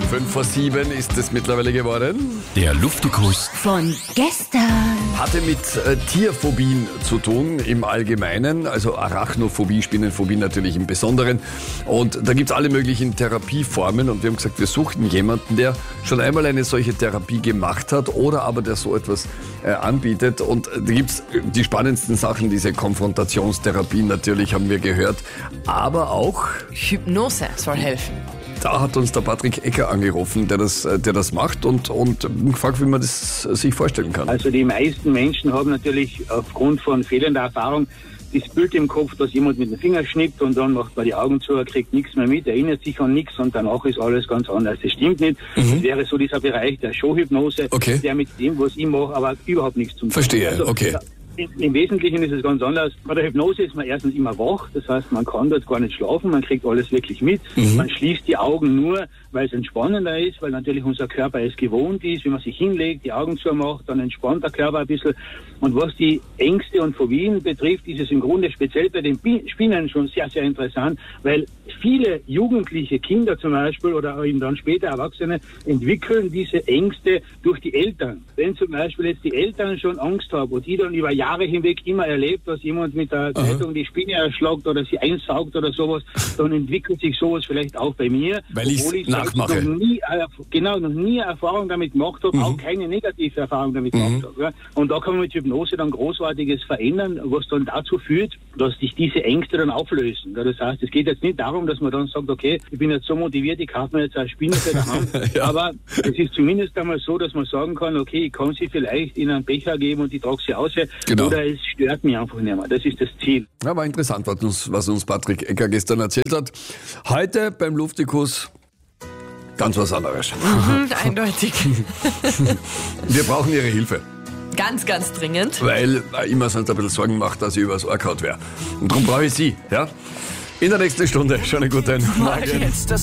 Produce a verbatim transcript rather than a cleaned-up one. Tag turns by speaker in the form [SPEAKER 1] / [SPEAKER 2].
[SPEAKER 1] Fünf vor sieben ist es mittlerweile geworden.
[SPEAKER 2] Der Luftikus
[SPEAKER 3] Von gestern.
[SPEAKER 1] Hatte mit äh, Tierphobien zu tun im Allgemeinen, also Arachnophobie, Spinnenphobie natürlich im Besonderen. Und da gibt es alle möglichen Therapieformen und wir haben gesagt, wir suchten jemanden, der schon einmal eine solche Therapie gemacht hat oder aber der so etwas äh, anbietet. Und äh, da gibt es die spannendsten Sachen, diese Konfrontationstherapie natürlich haben wir gehört, aber auch...
[SPEAKER 4] Hypnose soll helfen.
[SPEAKER 1] Da hat uns der Patrick Ecker angerufen, der das, der das macht und, und gefragt, wie man das sich vorstellen kann.
[SPEAKER 5] Also die meisten Menschen haben natürlich aufgrund von fehlender Erfahrung das Bild im Kopf, dass jemand mit dem Finger schnippt und dann macht man die Augen zu, er kriegt nichts mehr mit, erinnert sich an nichts und danach ist alles ganz anders. Das stimmt nicht.
[SPEAKER 1] Mhm.
[SPEAKER 5] Das wäre so dieser Bereich der Showhypnose,
[SPEAKER 1] Okay.
[SPEAKER 5] der mit dem, was ich mache, aber überhaupt nichts zu tun hat.
[SPEAKER 1] Verstehe,
[SPEAKER 5] Also,
[SPEAKER 1] okay.
[SPEAKER 5] Im Wesentlichen ist es ganz anders. Bei der Hypnose ist man erstens immer wach, das heißt, man kann dort gar nicht schlafen, man kriegt alles wirklich mit.
[SPEAKER 1] Mhm.
[SPEAKER 5] Man schließt die Augen nur, weil es entspannender ist, weil natürlich unser Körper es gewohnt ist, wenn man sich hinlegt, die Augen zumacht, dann entspannt der Körper ein bisschen. Und was die Ängste und Phobien betrifft, ist es im Grunde speziell bei den Spinnen schon sehr, sehr interessant, weil viele jugendliche Kinder zum Beispiel oder eben dann später Erwachsene entwickeln diese Ängste durch die Eltern. Wenn zum Beispiel jetzt die Eltern schon Angst haben und die dann über Jahre hinweg immer erlebt, dass jemand mit der Zeitung die Spinne erschlagt oder sie einsaugt oder sowas, dann entwickelt sich sowas vielleicht auch bei mir.
[SPEAKER 1] Weil ich's
[SPEAKER 5] ich
[SPEAKER 1] nachmache.
[SPEAKER 5] Noch nie, äh, genau, noch nie Erfahrung damit gemacht habe,
[SPEAKER 1] Mhm.
[SPEAKER 5] auch keine negative Erfahrung damit
[SPEAKER 1] Mhm.
[SPEAKER 5] gemacht habe. Ja. Und da kann man mit Hypnose dann Großartiges verändern, was dann dazu führt, dass sich diese Ängste dann auflösen. Ja, das heißt, es geht jetzt nicht darum, dass man dann sagt, okay, ich bin jetzt so motiviert, ich kaufe mir jetzt eine Spinne für daheim.
[SPEAKER 1] Ja.
[SPEAKER 5] Aber es ist zumindest einmal so, dass man sagen kann, okay, ich kann sie vielleicht in einen Becher geben und ich trage sie aus.
[SPEAKER 1] Genau.
[SPEAKER 5] Oder es stört mich einfach nicht mehr. Das ist das Ziel.
[SPEAKER 1] Ja, war interessant, was uns, was uns Patrick Ecker gestern erzählt hat. Heute beim Luftikus ganz was anderes.
[SPEAKER 4] Mhm, eindeutig.
[SPEAKER 1] Wir brauchen Ihre Hilfe,
[SPEAKER 4] Ganz, ganz dringend.
[SPEAKER 1] weil äh, immer sonst ein bisschen Sorgen macht, dass ich übers Ohr gehauen wäre. Und darum brauche ich Sie. Ja? In der nächsten Stunde. Schon einen guten Morgen.
[SPEAKER 2] jetzt das